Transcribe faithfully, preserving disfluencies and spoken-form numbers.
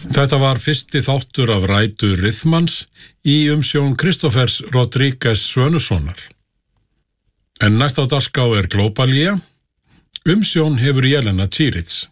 Þetta var fyrsti þáttur af rætu Rithmans í umsjón Kristófers Rodríguez Svönussonar. En næst á dagskrá er Globalia. Umsjón hefur Jelena Čirić.